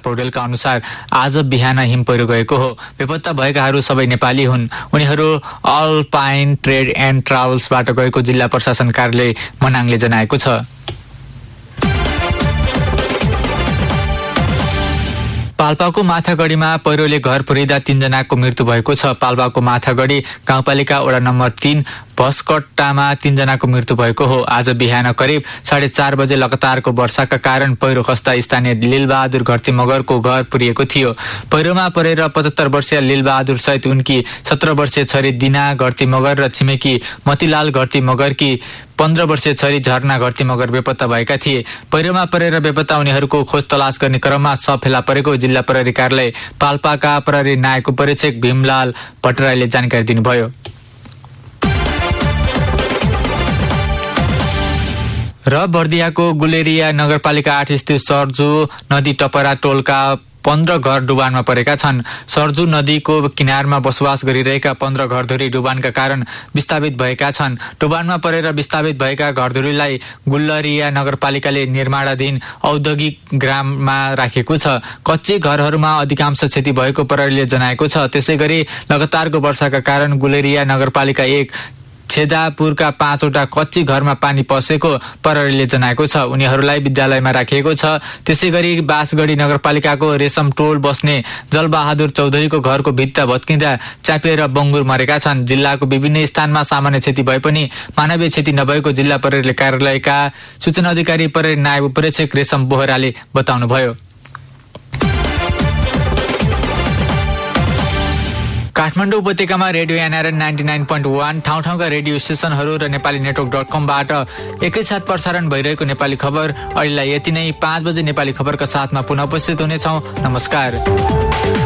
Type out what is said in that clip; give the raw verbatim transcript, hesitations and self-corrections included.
पौडेलका अनुसार आज बिहान हिम पहिरो गएको हो। बेपत्ता भएकाहरू सबै नेपाली हुन्। उनीहरू अल्पाइन ट्रेड एन्ड ट्राभल्सबाट गएको जिल्ला प्रशासन कार्यालय मनाङले जनाएको छ। पाल्पाको माथागढीमा पहिरोले घर पुरिँदा तीनजनाको मृत्यु भएको छ। पाल्पाको माथागढी गाउँपालिका वडा नम्बर तीन भस्कट्टामा तीनजनाको मृत्यु भएको हो। आज बिहान करिब साढे चार बजे लगातारको वर्षाका कारण पहिरो खस्दा स्थानीय लीलबहादुर घरती मगरको घर पुरिएको थियो। पहिरोमा परेर पचहत्तर वर्षीय लीलबहादुर सहित उनकी सत्र वर्षीय छोरी दिना घरती मगर र छिमेकी मतिलाल घरती मगरकी पन्ध्र वर्षीय छोरी झरना घरती मगर बेपत्ता भएका थिए। पहिरोमा परेर बेपत्ता उनीहरूको खोज तलास गर्ने क्रममा शव फेला परेको जिल्ला प्रहरी कार्यालय पाल्पाका प्रहरी नायक उपरीक्षक भीमलाल भट्टराईले जानकारी दिनुभयो। र बर्दियाको गुलेरिया नगरपालिका आठ स्थित सर्जु नदी टपरा टोलका पन्ध्र घर डुबानमा परेका छन्। सर्जु नदीको किनारमा बसोबास गरिरहेका पन्ध्र घरधुरी डुबानका कारण विस्थापित भएका छन्। डुबानमा परेर विस्थापित भएका घरधुरीलाई गुल्लरिया नगरपालिकाले निर्माणाधीन औद्योगिक ग्राममा राखेको छ। कच्ची घरहरूमा अधिकांश क्षति भएको प्रहरीले जनाएको छ। त्यसै गरी लगातारको वर्षाका कारण गुलेरिया नगरपालिका एक छेदापुरका पाँचवटा कच्ची घरमा पानी पसेको प्रहरीले जनाएको छ। उनीहरूलाई विद्यालयमा राखिएको छ। त्यसै गरी बासगढी नगरपालिकाको रेशम टोल बस्ने जलबहादुर चौधरीको घरको भित्ता भत्किँदा च्यापिएर बङ्गुर मरेका छन्। जिल्लाको विभिन्न स्थानमा सामान्य क्षति भए पनि मानवीय क्षति नभएको जिल्ला प्रहरी कार्यालयका सूचना अधिकारी प्रहरी नायब उपरीक्षक रेशम बोहराले बताउनुभयो। काठमाडौँ उपत्यकामा radio NRN ninety nine point one ठाउँ ठाउँका रेडियो स्टेशनहरू र नेपाली नेटवर्क डट कमबाट एकैसाथ प्रसारण भइरहेको नेपाली खबर अहिलेलाई यति नै। पाँच बजे नेपाली खबरका साथमा पुनः उपस्थित हुनेछौँ। नमस्कार।